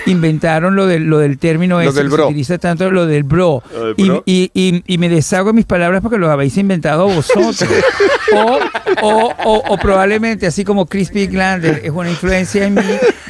inventaron lo del término ese del que bro. se utiliza tanto, lo del bro. Lo del bro. Y me deshago de mis palabras porque los habéis inventado vosotros. O probablemente, así como Crispy Glander es una influencia en mí,